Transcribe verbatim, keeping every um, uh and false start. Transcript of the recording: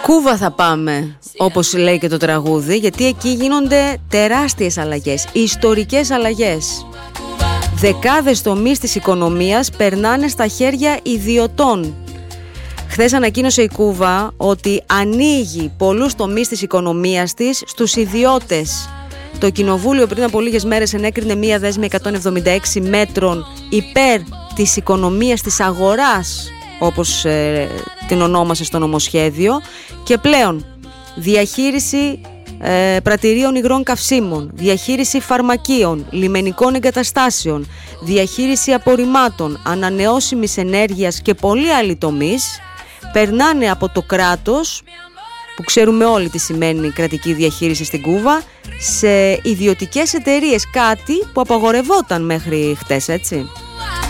Κούβα θα πάμε, όπως λέει και το τραγούδι, γιατί εκεί γίνονται τεράστιες αλλαγές, ιστορικές αλλαγές. Δεκάδες τομείς της οικονομίας περνάνε στα χέρια ιδιωτών. Χθες ανακοίνωσε η Κούβα ότι ανοίγει πολλούς τομείς της οικονομίας της στους ιδιώτες. Το Κοινοβούλιο πριν από λίγες μέρες ενέκρινε μία δέσμη εκατόν εβδομήντα έξι μέτρων υπέρ της οικονομίας της αγοράς, όπως ε, την ονόμασε στο νομοσχέδιο, και πλέον διαχείριση ε, πρατηρίων υγρών καυσίμων, διαχείριση φαρμακείων, λιμενικών εγκαταστάσεων, διαχείριση απορριμμάτων, ανανεώσιμης ενέργειας και πολλοί άλλοι τομείς περνάνε από το κράτος, που ξέρουμε όλοι τι σημαίνει κρατική διαχείριση στην Κούβα, σε ιδιωτικές εταιρείες, κάτι που απαγορευόταν μέχρι χτες, έτσι.